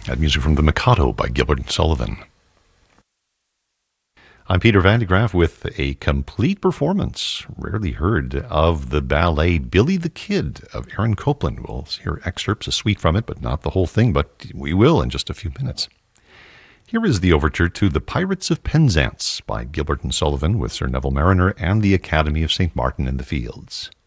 That music from The Mikado by Gilbert and Sullivan. I'm Peter Van de Graaff with a complete performance, rarely heard, of the ballet Billy the Kid of Aaron Copland. We'll hear excerpts, a suite from it, but not the whole thing, but we will in just a few minutes. Here is the overture to The Pirates of Penzance by Gilbert and Sullivan with Sir Neville Mariner and the Academy of St. Martin in the Fields.